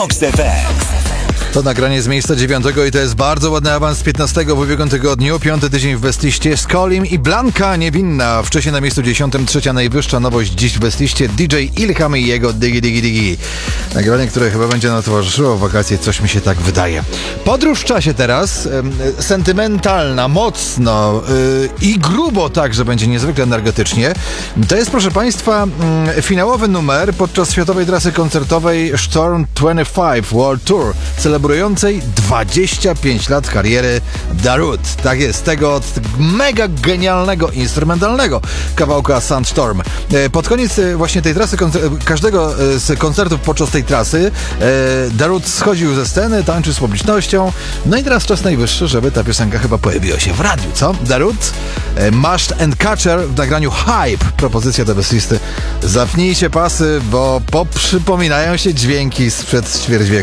To nagranie z miejsca 9 i to jest bardzo ładny awans z 15 w ubiegłym tygodniu. 5. tydzień w Westliście. Skolim i Blanka Niewinna. Wcześniej na miejscu 10. Trzecia najwyższa nowość dziś w Westliście. DJ Ilham i jego Digi Digi Digi. Nagranie, które chyba będzie nam towarzyszyło w wakacje. Coś mi się tak wydaje. Podróż w czasie teraz. Sentymentalna, mocno i grubo także będzie niezwykle energetycznie. To jest, proszę Państwa, finałowy numer podczas światowej trasy koncertowej Storm 25 World Tour, celebrującej 25 lat kariery Darude. Tak jest, tego od mega genialnego, instrumentalnego kawałka Sandstorm. Pod koniec właśnie tej trasy, każdego z koncertów podczas tej trasy, Darude schodził ze sceny, tańczył z publicznością. No i teraz czas najwyższy, żeby ta piosenka chyba pojawiła się w radiu, co? Darude, Mashed and Catcher w nagraniu Hype. Propozycja do Westlisty. Zapnijcie pasy, bo poprzypominają się dźwięki sprzed ćwierć wieku.